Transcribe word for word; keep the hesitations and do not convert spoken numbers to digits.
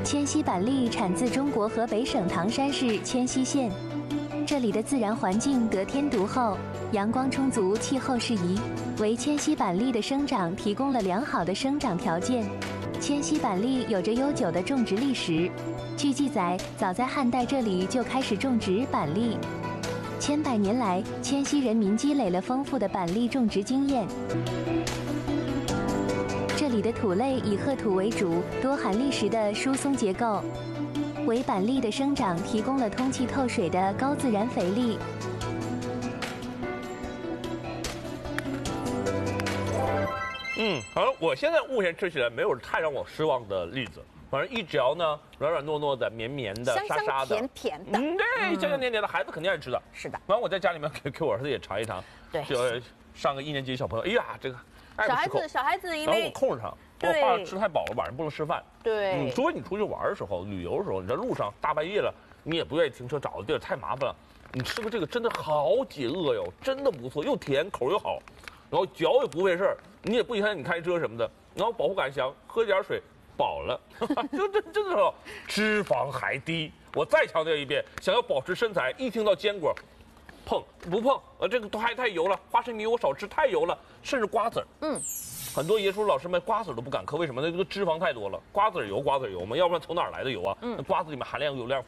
千禧板栗产自中国河北省唐山市千禧县，这里的自然环境得天独厚，阳光充足，气候适宜，为千禧板栗的生长提供了良好的生长条件。千禧板栗有着悠久的种植历史，据记载，早在汉代这里就开始种植板栗。千百年来，千禧人民积累了丰富的板栗种植经验。这里的土类以褐土为主，多含砾石的疏松结构，为板栗的生长提供了通气透水的高自然肥力。 嗯，好，我现在目前吃起来没有太让我失望的栗子，反正一嚼呢，软软糯糯的，绵绵的， 香香沙沙的， 甜甜的， 嗯，对，香香甜甜的，孩子肯定爱吃的。 是的。 完，我在家里面给给我儿子也尝一尝， 对， 就上个一年级的小朋友，哎呀，这个爱不释口。 小孩子，小孩子因然后我为控制他，我怕吃太饱了，晚上不能吃饭。 对， 嗯，除非你出去玩的时候、旅游的时候，你在路上大半夜了，你也不愿意停车，找个地儿太麻烦了。你吃个这个真的好解饿哟，真的不错，又甜口又好，然后嚼也不费事儿，你也不影响你开车什么的，然后饱腹感强，喝点水饱了，就这真的是脂肪还低。我再强调一遍，想要保持身材，一听到坚果，碰不碰？呃，这个都还太油了，花生米我少吃，太油了，甚至瓜子儿， 嗯。 很多椰叔老师们瓜子都不敢嗑，为什么呢？这个脂肪太多了，瓜子油，瓜子油嘛，要不然从哪儿来的油啊？嗯，那瓜子里面含量油量